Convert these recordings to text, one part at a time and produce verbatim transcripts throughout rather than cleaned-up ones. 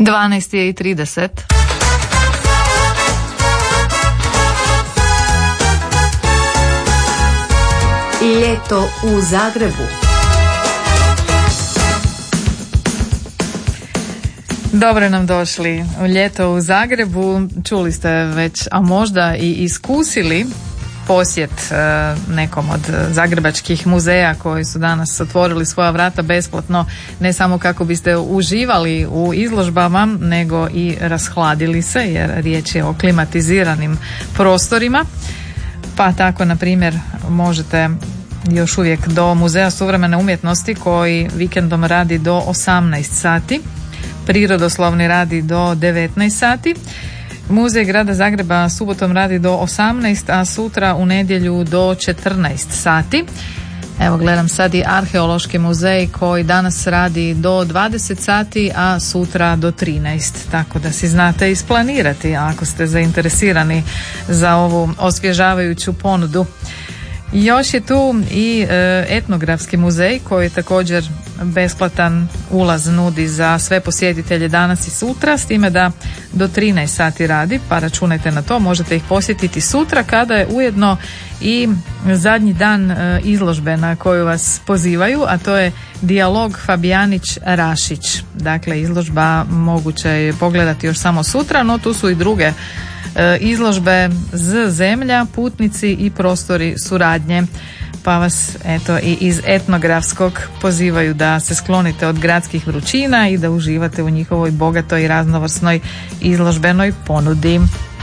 dvanaest je i trideset. Ljeto u Zagrebu. Dobro nam došli u Ljeto u Zagrebu. Čuli ste već, a možda i iskusili posjet e, nekom od zagrebačkih muzeja koji su danas otvorili svoja vrata besplatno, ne samo kako biste uživali u izložbama, nego i rashladili se, jer riječ je o klimatiziranim prostorima. Pa tako, na primjer, možete još uvijek do Muzeja suvremene umjetnosti koji vikendom radi do osamnaest sati, prirodoslovni radi do devetnaest sati, Muzej grada Zagreba subotom radi do osamnaest, a sutra u nedjelju do četrnaest sati. Evo, gledam sad i Arheološki muzej koji danas radi do dvadeset sati, a sutra do trinaest, tako da si znate isplanirati ako ste zainteresirani za ovu osvježavajuću ponudu. Još je tu i e, etnografski muzej koji također besplatan ulaz nudi za sve posjetitelje danas i sutra, s time da do trinaest sati radi, pa računajte na to, možete ih posjetiti sutra kada je ujedno i zadnji dan e, izložbe na koju vas pozivaju, a to je Dijalog Fabijanić-Rašić. Dakle, izložba moguće je pogledati još samo sutra, no tu su i druge izložbe Z zemlja, putnici i prostori suradnje, pa vas eto i iz etnografskog pozivaju da se sklonite od gradskih vrućina i da uživate u njihovoj bogatoj i raznovrsnoj izložbenoj ponudi.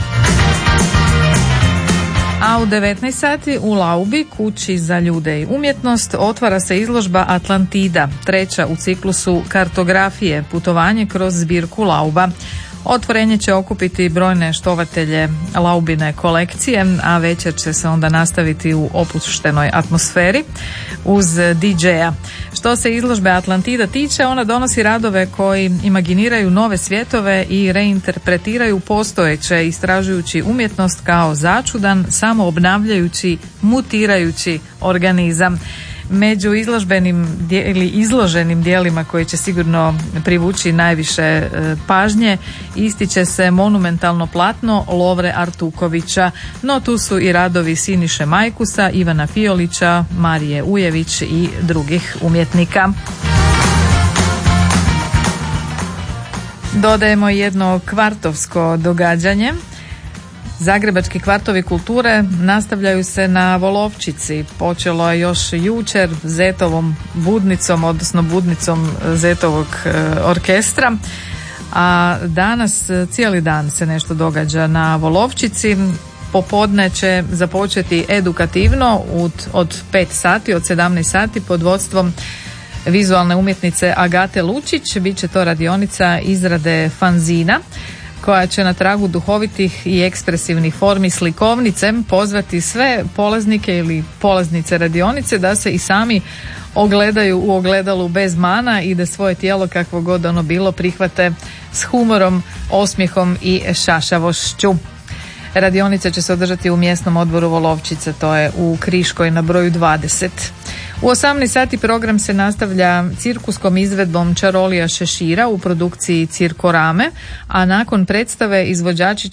A u devetnaest sati u Laubi, kući za ljude i umjetnost, otvara se izložba Atlantida, treća u ciklusu kartografije, putovanje kroz zbirku Lauba. Otvorenje će okupiti brojne štovatelje Laubine kolekcije, a večer će se onda nastaviti u opuštenoj atmosferi uz di džeja. Što se izložbe Atlantida tiče, ona donosi radove koji imaginiraju nove svjetove i reinterpretiraju postojeće, istražujući umjetnost kao začudan, samoobnavljajući, mutirajući organizam. Među izložbenim ili izloženim dijelima koji će sigurno privući najviše e, pažnje ističe se monumentalno platno Lovre Artukovića, no tu su i radovi Siniše Majkusa, Ivana Fiolića, Marije Ujević i drugih umjetnika. Dodajemo jedno kvartovsko događanje. Zagrebački kvartovi kulture nastavljaju se na Volovčici. Počelo je još jučer Zetovom budnicom, odnosno budnicom Zetovog orkestra, a danas cijeli dan se nešto događa na Volovčici. Popodne će započeti edukativno od, od pet sati, od sedamnaest sati pod vodstvom vizualne umjetnice Agate Lučić. Biće to radionica izrade fanzina koja će na tragu duhovitih i ekspresivnih formi slikovnice pozvati sve polaznike ili polaznice radionice da se i sami ogledaju u ogledalu bez mana i da svoje tijelo, kakvo god ono bilo, prihvate s humorom, osmijehom i šašavošću. Radionica će se održati u mjesnom odboru Volovčice, to je u Kriškoj na broju dvadeset. U osamnaest sati program se nastavlja cirkuskom izvedbom Čarolija Šešira u produkciji Cirkorame, a nakon predstave izvođači